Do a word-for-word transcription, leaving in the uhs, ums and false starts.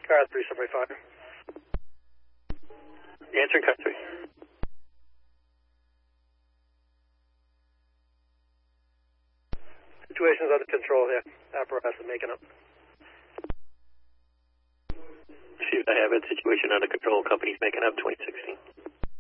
Car three seventy-five. Answering car three. Situation's under control here. Apparatus is making up. See, I have it. Situation under control. Company's making up twenty sixteen.